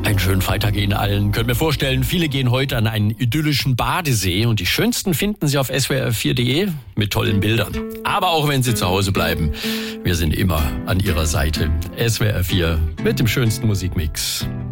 Einen schönen Freitag Ihnen allen. Könnt mir vorstellen, viele gehen heute an einen idyllischen Badesee und die schönsten finden Sie auf swr4.de mit tollen Bildern. Aber auch wenn Sie zu Hause bleiben, wir sind immer an Ihrer Seite. SWR4 mit dem schönsten Musikmix.